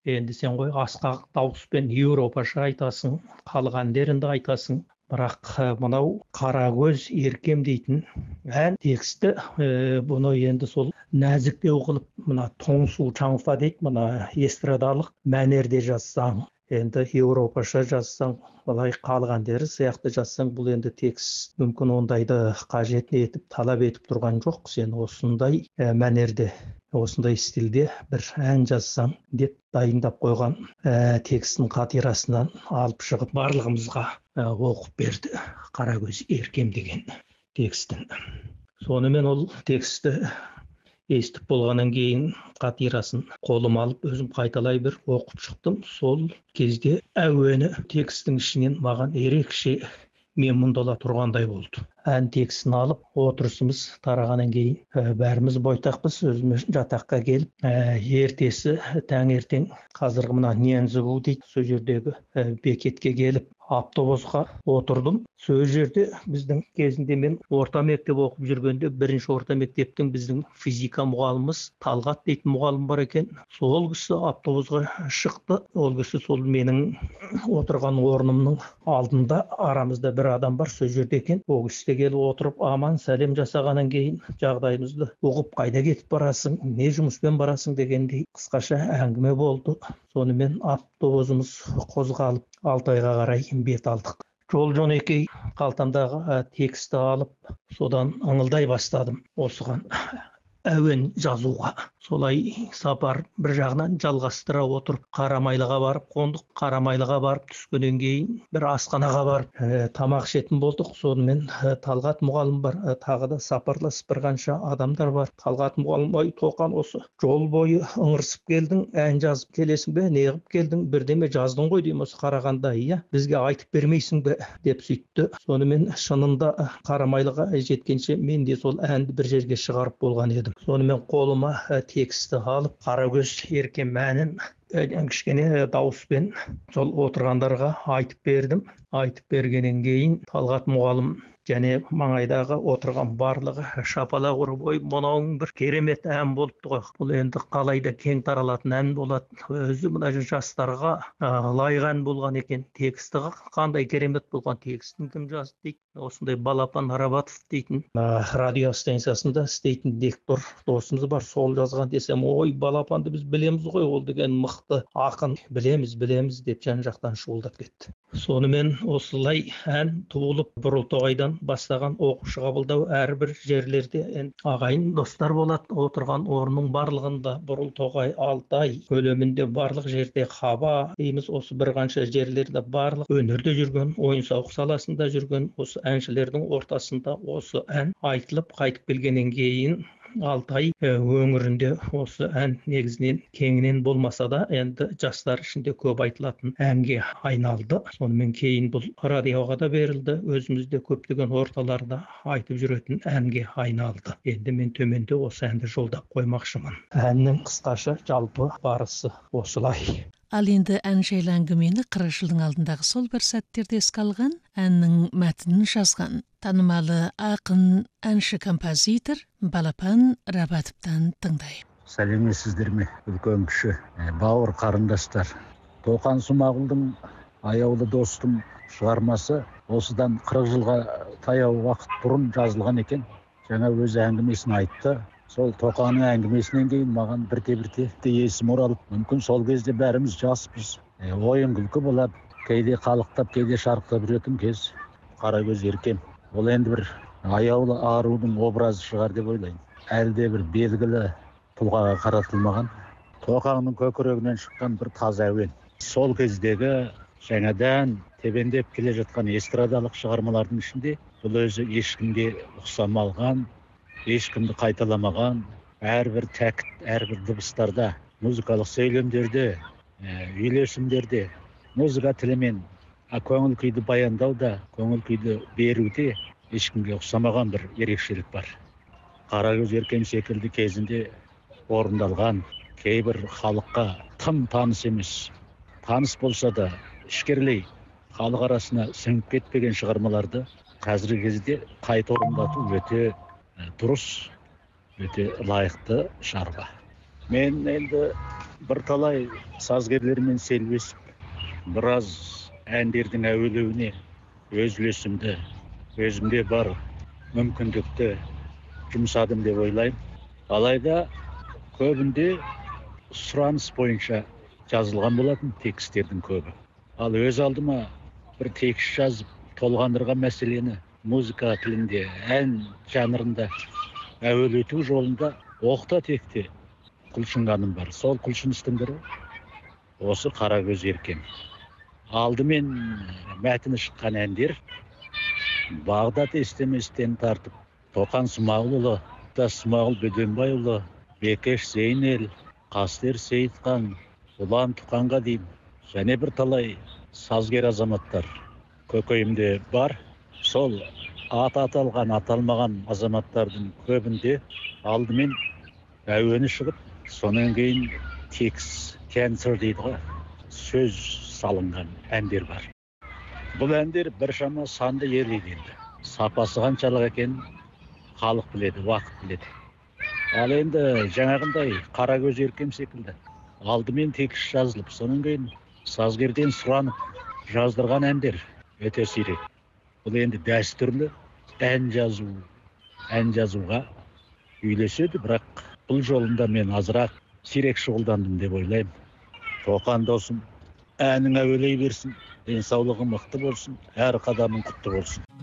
Енді сен ғой асқақ дауыспен Европаша айтасың, халық әндерін де айтасың. Бірақ мынау қара көз еркем дейтін ән тексті бұны енді сол нәзіктеу қылып мына тоңсу чаңфа дейді, мына эстрадалық мәнерде жазсаң, енді Европаша жазсаң, былай халық әндері сияқты жазсаң, бұл енді текст мүмкін ондайды қажет етіп талап етіп тұрған жоқ. Сен осындай мәнерде, осындай стильде бір ән жазсаң деп дайындап қойған текстін қатирасынан алып шығып барлығымызға оқып берді. Қара көз еркем деген текстін. Сонымен ол тексті естіп болғаннан кейін қатирасын қолыма алып өзім қайталай бір оқып шықтым. Сол кезде әуені текстің ішінен маған ерекше менмұндала тұрғандай болды. Ән текстін алып отырысымыз тарағаннан кейін бәріміз бойтақпыз, өзіміз жатаққа келіп, ертесі таңертең қазіргі мына Нензігу дейді, сол жердегі бекетке келіп автобусқа отырдым. Сол жерде біздің кезінде мен орта мектеп оқып жүргенде бірінші орта мектептің біздің физика мұғаліміміз Талғат дейтін мұғалім бар екен. Сол кісі автобусқа шықты. Ол кісі сол менің отырған орнымның алдында арамызда бір адам бар, сол жерде екен. Ол кісі келіп отырып аман сәлем жасағаннан кейін жағдайымызды ұғып, қайда кетіп барасың, не жұмыспен барасың дегендей қысқаша әңгіме болды. Сонымен автобусымыз қозғалып Алтайға қарай бет алдық. Жол-жөнекей қалтамдағы тексті алып, содан ыңылдай бастадым осыған әуен жазуға. Солай сапар бір жағынан жалғастыра отырып, Қарамайлыға барып қондық. Қарамайлыға барып түскеннен кейін бір асханаға барып тамақ ішетін болдық. Сонымен Талғат мұғалім бар, тағы да сапарласып бір қанша адамдар бар. Талғат мұғалім, ой Тоқан, осы жол бойы ыңырсып келдің, ән жазып келесің бе, не қылып келдің, бірдеме жаздың ғой деймін, осы қарағанда, иә, бізге айтып бермейсің бе деп сөйтті. Сонымен шынында Қарамайлыға жеткенше мен де сол әнді бір жерге шығарып болған едім. Сонымен қолыма тексті алып, қара көз еркем әнін кішкене дауыспен сол отырғандарға айтып бердім. Айтып бергеннен кейін Талғат мұғалім және маңайдағы отырған барлығы шапалақ ұрып, ой, мынауың бір керемет ән болыпты ғой. Бұл енді қалайда кең таралатын ән болады. Өзі мына жастарға лайық ән болған екен. Тексті қандай керемет болған, текстін кім жазды дейді. Осындай Балапан Арабатов дейтін радио станциясында істейтін диктор досымыз бар, сол жазған десем, ой, Балапанды біз білеміз ғой, ол деген мықты ақын, білеміз деп жан жақтан шуылдап кетті. Сонымен осылай ән туылып, Бұрылтоғайдан бастаған оқушы қабылдау әрбір жерлерде ағайын достар болады. Отырған орынның барлығында Бұрылтоғай, Алтай көлемінде барлық жерде Хаба дейміз, осы бір қанша жерлерде барлық өнерде жүрген, ойын-сауық саласында жүрген осы әншілердің ортасында осы ән айтылып қайтып келгеннен кейін Алтай өңірінде осы ән негізінен кеңінен болмаса да енді жастар ішінде көп айтылатын әнге айналды. Сонымен кейін бұл радиоға да берілді, өзімізде көптеген орталарда айтып жүретін әнге айналды. Енді мен төменде осы әнді жолдап қоймақшымын. Әннің қысқаша жалпы барысы осылай. Ал енді ән жайлы әңгімені 40 жылдың алдындағы сол бір сәттерде еске алған, әннің мәтінін жазған танымалы ақын, әнші, композитор Балапан Рабатовтан тыңдайық. Сәлеметсіздер ме, үлкен кіші, бауыр қарындастар. Тоқан Смағұлдың аяулы достым шығармасы осыдан 40 жылға таяу уақыт бұрын жазылған екен. Жаңа өзі әңгімесін айтты. Сол Тоқанның әңгімесінен кейін маған бірте-бірте есім оралып, мүмкін сол кезде бәріміз жаспыз. Ойын күлкі болады, кейде қалықтап, кейде шарықтап жүретін кез. Қара көз еркем. Ол енді бір аяулы арудың образы шығар деп ойлаймын. Әлде бір белгілі тұлғаға қаратылмаған. Тоқанның көкірегінен шыққан бір таза әуен. Сол кездегі жаңадан тебендеп келе жатқан эстрадалық шығармалардың ішінде бұл өзі ешкімге ұқсамалған, ешкімді қайталамаған, әрбір тәкіт, әрбір дыбыстарда, музыкалық сөйлемдерде, үйлесімдерде, музыка тілімен көңіл күйді баяндауда, көңіл күйді беруде ешкімге ұқсамаған бір ерекшелік бар. Қара көз еркем секілді кезінде орындалған, кейбір халыққа тым таныс емес, таныс болса да ішкерлей халық арасына сіңіп кетпеген шығармаларды қазіргі кезде қайта орындату өте дұрыс, өте лайықты шаруа. Мен енді Бірталай сазгерлермен селбесіп, біраз әндердің әуелеуіне өз үлесімді, өзімде бар мүмкіндікті жұмсадым деп ойлаймын. Алайда көбінде сұраныс бойынша жазылған болатын тексттердің көбі. Ал өз алдыма бір текст жазып, толғандырған мәселені музыка тілінде, ән жанрында әуелету жолында оқта-текте құлшынғаным бар. Сол құлшыныстың бірі осы Қарагөз Еркем. Алдымен мәтіні шыққан әндер Бағдат Естеместен тартып, Тоқан Смағұлұлы, Тас Смағұл Бөденбайұлы, Бекеш Зейнел, Қастер Сейітхан, Ұлан Тұқанға дейін, және бірталай сазгер азаматтар көкейімде бар. Сол аты аталған, аталмаған азаматтардың көбінде алдымен әуені шығып, сонан кейін текст, кәнсір дейді ғой, сөз салынған әндер бар. Бұл әндер біршама санды ерлейді енді. Сапасы қаншалық екенін халық біледі, уақыт біледі. Ал енді жаңағындай Қарагөз Еркем секілді алдымен текст жазылып, сонан кейін сазгерден сұранып жаздырған әндер өте сирек. Бұл енді дәстүрлі ән жазуға үйлеседі, бірақ бұл жолында мен азырақ сирек шұғылдандым деп ойлаймын. Тоқан досым, әнің әуелей берсін, денсаулығы мықты болсын, әр қадамың құтты болсын.